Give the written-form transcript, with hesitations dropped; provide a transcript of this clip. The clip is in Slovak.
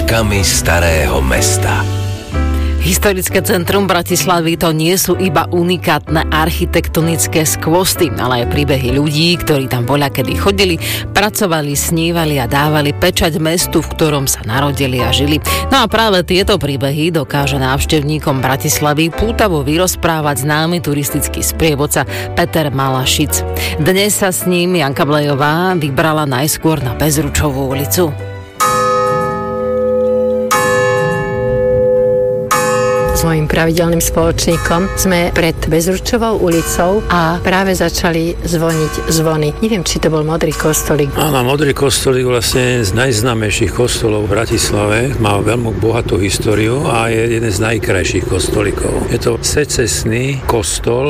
Uličkami starého mesta. Historické centrum Bratislavy to nie sú iba unikátne architektonické skvosty, ale aj príbehy ľudí, ktorí tam voľakedy chodili, pracovali, snívali a dávali pečať mestu, v ktorom sa narodili a žili. No a práve tieto príbehy dokáže návštevníkom Bratislavy pútavo vyrozprávať známy turistický sprievodca Peter Malašic. Dnes sa s ním Janka Blejová vybrala najskôr na Bezručovú ulicu. S mojím pravidelným spoločníkom sme pred Bezručovou ulicou a práve začali zvoniť zvony. Neviem, či to bol Modrý kostolík. Áno, Modrý kostolík vlastne z najznámejších kostolov v Bratislave. Má veľmi bohatú históriu a je jeden z najkrajších kostolíkov. Je to secesný kostol,